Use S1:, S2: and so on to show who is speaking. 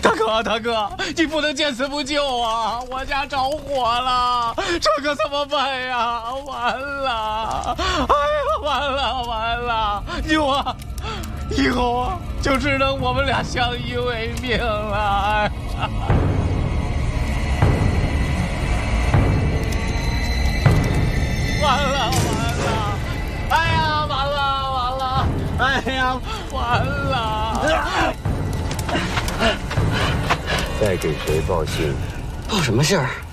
S1: 大哥，你不能见死不救啊！我家着火了，这可怎么办呀？完了！哎呀，完了！以后啊，就只能我们俩相依为命了。完了！哎呀，完了！哎呀，完了！
S2: 在给谁报信？
S3: 报什么信儿？